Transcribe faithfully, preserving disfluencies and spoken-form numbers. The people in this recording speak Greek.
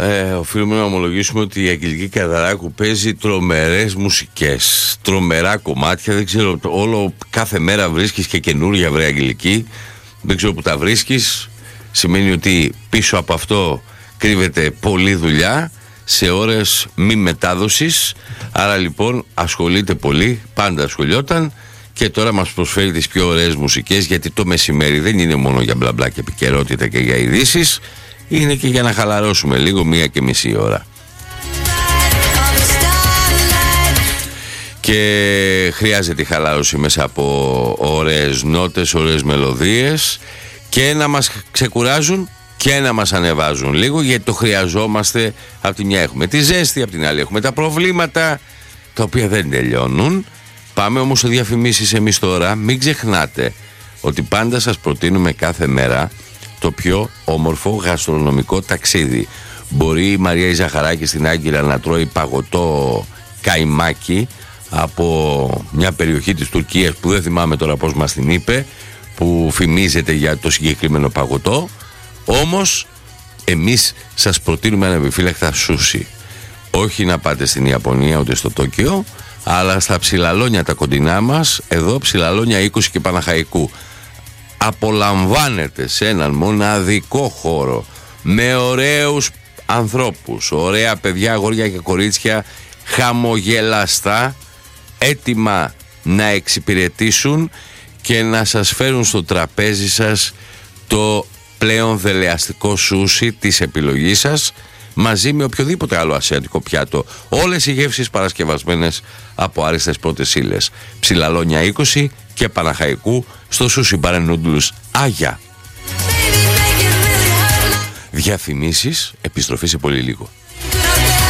Ε, οφείλουμε να ομολογήσουμε ότι η Αγγελική Καδαράκου παίζει τρομερές μουσικές, τρομερά κομμάτια. Δεν ξέρω, όλο κάθε μέρα βρίσκεις και καινούρια, βρε Αγγελική. Δεν ξέρω που τα βρίσκεις. Σημαίνει ότι πίσω από αυτό κρύβεται πολλή δουλειά σε ώρες μη μετάδοσης. Άρα λοιπόν ασχολείται πολύ, πάντα ασχολιόταν, και τώρα μας προσφέρει τις πιο ωραίες μουσικές, γιατί το μεσημέρι δεν είναι μόνο για μπλα μπλα και επικαιρότητα και για ειδήσεις, είναι και για να χαλαρώσουμε λίγο μία και μισή ώρα. Και χρειάζεται η χαλάρωση μέσα από ωραίες νότες, ωραίες μελωδίες, και να μας ξεκουράζουν και να μας ανεβάζουν λίγο, γιατί το χρειαζόμαστε. Από τη μια έχουμε τη ζέστη, από την άλλη έχουμε τα προβλήματα, τα οποία δεν τελειώνουν. Πάμε όμως σε διαφημίσεις εμείς τώρα. Μην ξεχνάτε ότι πάντα σας προτείνουμε κάθε μέρα το πιο όμορφο γαστρονομικό ταξίδι. Μπορεί η Μαρία η Ζαχαράκη στην Άγκυρα να τρώει παγωτό καϊμάκι από μια περιοχή της Τουρκίας που δεν θυμάμαι τώρα πώς μας την είπε, που φημίζεται για το συγκεκριμένο παγωτό. Όμως εμείς σας προτείνουμε ανεπιφύλακτα σούσι. Όχι να πάτε στην Ιαπωνία ούτε στο Τόκιο, αλλά στα ψηλαλόνια τα κοντινά μας, εδώ ψηλαλόνια είκοσι και Παναχαϊκού. Απολαμβάνετε σε έναν μοναδικό χώρο με ωραίους ανθρώπους, ωραία παιδιά, αγόρια και κορίτσια, χαμογελαστά, έτοιμα να εξυπηρετήσουν και να σας φέρουν στο τραπέζι σας το πλέον δελεαστικό σούσι της επιλογής σας, μαζί με οποιοδήποτε άλλο ασιατικό πιάτο. Όλες οι γεύσεις παρασκευασμένες από άριστες πρώτες ύλες. Ψηλαλόνια είκοσι και Παναχαϊκού, στο Sushi Bar and Noodles Άγια. Διαφημίσεις, επιστροφή σε πολύ λίγο.